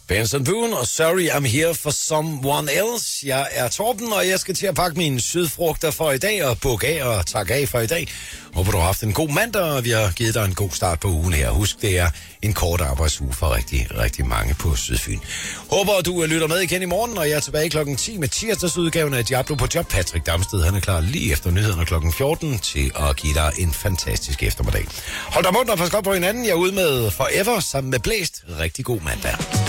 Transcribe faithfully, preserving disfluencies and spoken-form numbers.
Benson Boone og Sorry I'm Here for Someone Else. Jeg er Torben, og jeg skal til at pakke mine sydfrugter for i dag og bukke af og takke af for i dag. Håber, du har haft en god mandag, og vi har givet dig en god start på ugen her. Husk, det er en kort arbejdsuge for rigtig, rigtig mange på Sydfyn. Håber, du lytter med igen i morgen, og jeg er tilbage klokken ti med tirsdagsudgaven af Diablo på job. Patrick Damsted, han er klar lige efter nyhederne klokken fjorten til at give dig en fantastisk eftermiddag. Hold dig mundt og pas godt på hinanden. Jeg er ude med Forever sammen med Blæst. Rigtig god mandag.